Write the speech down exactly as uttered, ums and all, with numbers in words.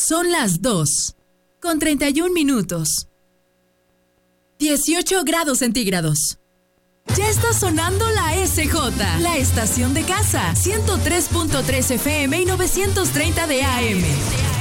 Son las dos, con treinta y un minutos. dieciocho grados centígrados. Ya está sonando la S J, la estación de casa, ciento tres punto tres F M y novecientos treinta de A M.